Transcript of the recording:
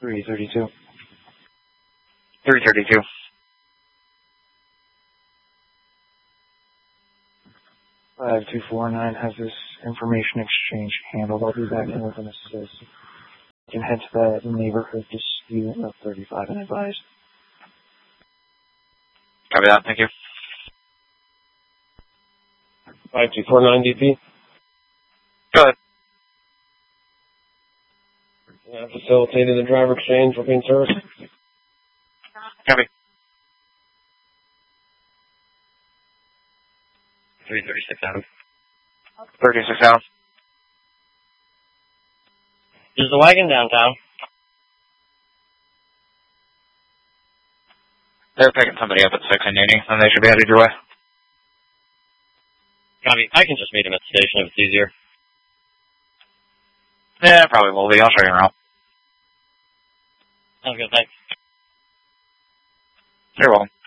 332. 332. 5249 has this information exchange handled. I'll be back in with an assist. You can head to the neighborhood dispute of 35 and advise. Copy that, thank you. 5249 DP. Go ahead. Facilitated the driver exchange for being service. Copy. 336 Adam. 36 Adam. Is the wagon downtown? They're picking somebody up at 6 in Union, and they should be headed your way. Copy. I can just meet him at the station if it's easier. Yeah, probably will be. I'll show you around. Sounds good, thanks. You're welcome.